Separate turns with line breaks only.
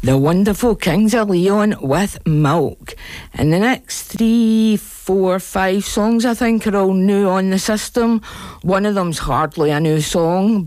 the wonderful Kings of Leon with Milk. And the next 3, 4, 5 songs I think are all new on the system. One of them's hardly a new song,